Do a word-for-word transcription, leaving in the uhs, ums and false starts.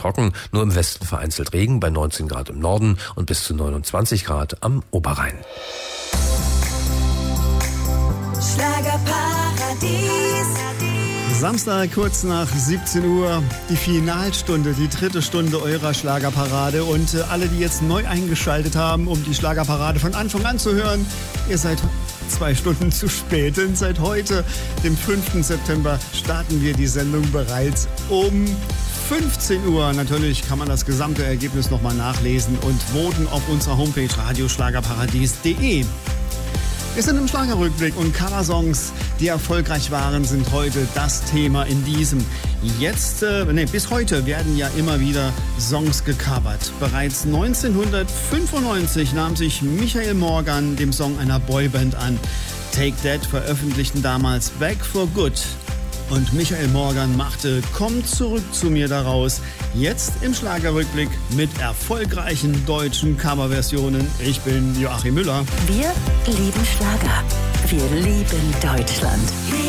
trocken, nur im Westen vereinzelt Regen bei neunzehn Grad im Norden und bis zu neunundzwanzig Grad am Oberrhein. Schlagerparadies. Samstag kurz nach siebzehn Uhr, die Finalstunde, die dritte Stunde eurer Schlagerparade. Und äh, alle, die jetzt neu eingeschaltet haben, um die Schlagerparade von Anfang an zu hören, ihr seid zwei Stunden zu spät. Denn seit heute, dem fünften September, starten wir die Sendung bereits um fünfzehn Uhr. Natürlich kann man das gesamte Ergebnis nochmal nachlesen und voten auf unserer Homepage radioschlagerparadies punkt de. Wir sind im Schlagerrückblick und Coversongs, die erfolgreich waren, sind heute das Thema in diesem. Jetzt, äh, nee, bis heute werden ja immer wieder Songs gecovert. Bereits neunzehnhundertfünfundneunzig nahm sich Michael Morgan dem Song einer Boyband an. Take That veröffentlichten damals Back for Good. Und Michael Morgan machte Komm zurück zu mir daraus. Jetzt im Schlagerrückblick mit erfolgreichen deutschen Coverversionen. Ich bin Joachim Müller. Wir lieben Schlager. Wir lieben Deutschland.